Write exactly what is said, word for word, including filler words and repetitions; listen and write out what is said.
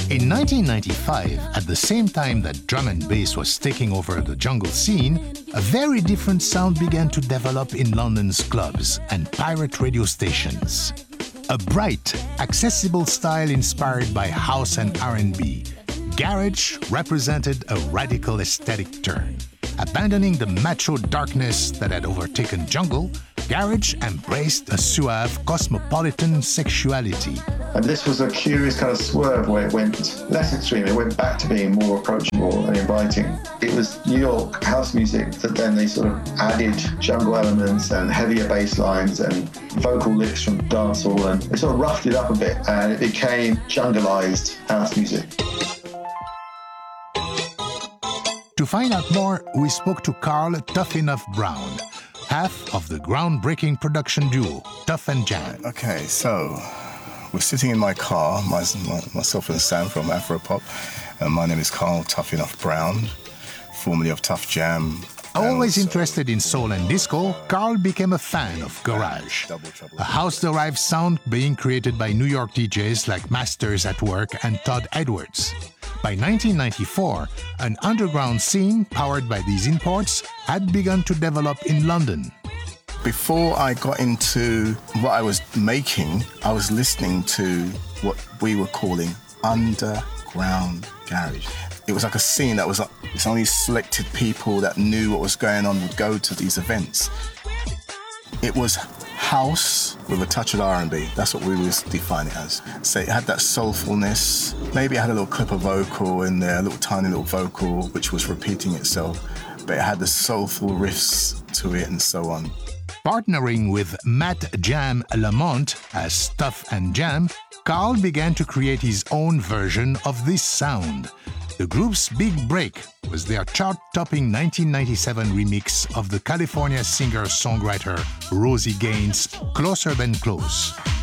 In nineteen ninety-five, at the same time that drum and bass was taking over the jungle scene, a very different sound began to develop in London's clubs and pirate radio stations. A bright, accessible style inspired by house and R and B, garage represented a radical aesthetic turn. Abandoning the macho darkness that had overtaken jungle, garage embraced a suave, cosmopolitan sexuality. And this was a curious kind of swerve where it went less extreme. It went back to being more approachable and inviting. It was New York house music that then they sort of added jungle elements and heavier bass lines and vocal licks from dancehall, and it sort of roughed it up a bit and it became jungleized house music. To find out more, we spoke to Carl Tough Enough Brown, half of the groundbreaking production duo Tuff and Jam. Okay, so we're sitting in my car, my, my, myself and Sam from Afropop, and my name is Carl Tough Enough Brown, formerly of Tuff Jam. Always interested in soul and disco, Carl became a fan of garage, a house-derived sound being created by New York D Js like Masters at Work and Todd Edwards. By nineteen ninety-four, an underground scene powered by these imports had begun to develop in London. Before I got into what I was making, I was listening to what we were calling underground garage. It was like a scene that was like, it's only selected people that knew what was going on would go to these events. It was house with a touch of R and B. That's what we would define it as. So it had that soulfulness. Maybe it had a little clip of vocal in there, a little tiny little vocal, which was repeating itself. But it had the soulful riffs to it and so on. Partnering with Matt Jam Lamont as Tuff and Jam, Carl began to create his own version of this sound. The group's big break was their chart-topping nineteen ninety-seven remix of the California singer-songwriter Rosie Gaines' Closer Than Close.